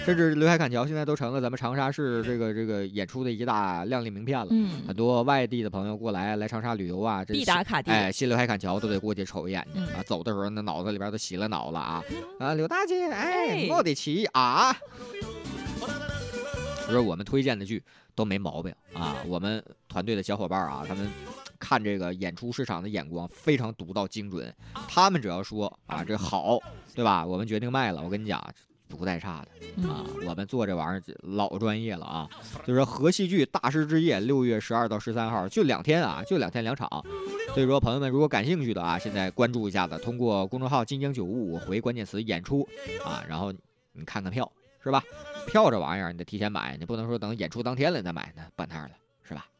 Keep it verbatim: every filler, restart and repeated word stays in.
甚至刘海砍桥现在都成了咱们长沙市这个这个演出的一大亮丽名片了。 嗯， 很多外地的朋友过来来长沙旅游啊，这必打卡地。 哎，新刘海砍桥都得过去瞅一眼去、 嗯、 啊。走的时候那脑子里边都洗了脑了啊啊！刘大姐，哎，我得骑啊。就是我们推荐的剧都没毛病啊，我们团队的小伙伴啊，他们看这个演出市场的眼光非常独到精准，他们只要说啊这好，对吧？我们决定卖了，我跟你讲不带差的啊，我们做这玩意儿老专业了啊。就是说和戏剧大师之夜六月十二到十三号就两天啊，就两天两场。所以说朋友们如果感兴趣的啊，现在关注一下子，通过公众号晋江九五五回关键词演出啊，然后你看看票是吧？票这玩意儿你得提前买，你不能说等演出当天了再买呢，办摊了。